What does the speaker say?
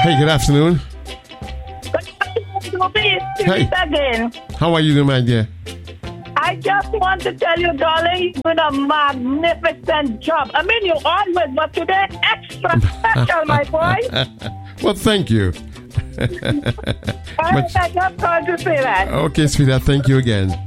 Hey, good afternoon. Hey. Again. How are you doing, my dear? I just want to tell you, darling, you're doing a magnificent job. I mean, you always, but today, extra special, my boy. Well, thank you. I just called to say that. Okay, sweetheart, thank you again.